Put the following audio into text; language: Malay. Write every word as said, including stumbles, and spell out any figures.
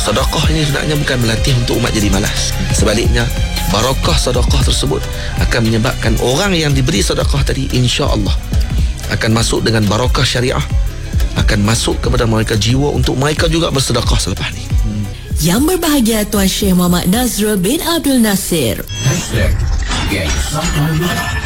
sedekah ini sebenarnya bukan melatih untuk umat jadi malas. Sebaliknya, barakah sedekah tersebut akan menyebabkan orang yang diberi sedekah tadi insya-Allah akan masuk dengan barakah syariah, akan masuk kepada mereka jiwa untuk mereka juga bersedekah selepas ni. Yang berbahagia Tuan Syekh Muhammad Nazrul bin Abdul Nasir. Hashtag Geng Sangka Merah.